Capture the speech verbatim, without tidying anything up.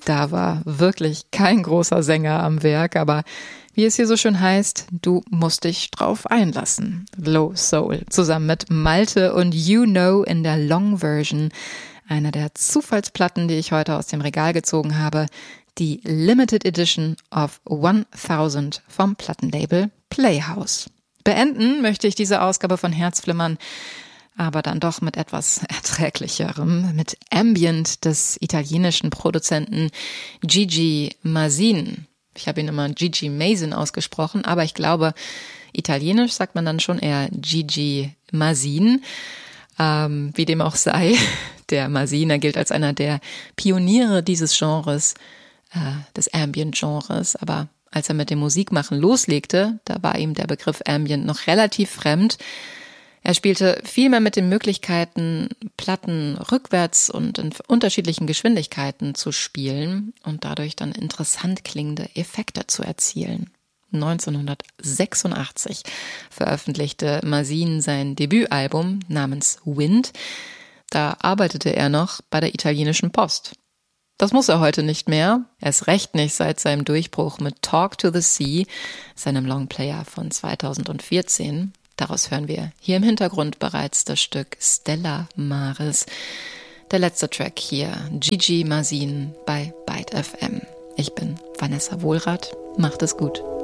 Da war wirklich kein großer Sänger am Werk, aber wie es hier so schön heißt, du musst dich drauf einlassen. Low Soul zusammen mit Malte und You Know in der Long Version. Einer der Zufallsplatten, die ich heute aus dem Regal gezogen habe. Die Limited Edition of tausend vom Plattenlabel Playhouse. Beenden möchte ich diese Ausgabe von Herzflimmern aber dann doch mit etwas Erträglicherem, mit Ambient des italienischen Produzenten Gigi Masin. Ich habe ihn immer Gigi Masin ausgesprochen, aber ich glaube, italienisch sagt man dann schon eher Gigi Masin. Ähm, wie dem auch sei, der Masin, er gilt als einer der Pioniere dieses Genres, äh, des Ambient-Genres, aber als er mit dem Musikmachen loslegte, da war ihm der Begriff Ambient noch relativ fremd. Er spielte viel mehr mit den Möglichkeiten, Platten rückwärts und in unterschiedlichen Geschwindigkeiten zu spielen und dadurch dann interessant klingende Effekte zu erzielen. neunzehnhundertsechsundachtzig veröffentlichte Masin sein Debütalbum namens Wind. Da arbeitete er noch bei der italienischen Post. Das muss er heute nicht mehr, erst recht nicht seit seinem Durchbruch mit Talk to the Sea, seinem Longplayer von zweitausendvierzehn. Daraus hören wir hier im Hintergrund bereits das Stück Stella Maris. Der letzte Track hier, Gigi Masin bei Byte F M. Ich bin Vanessa Wohlrath. Macht es gut.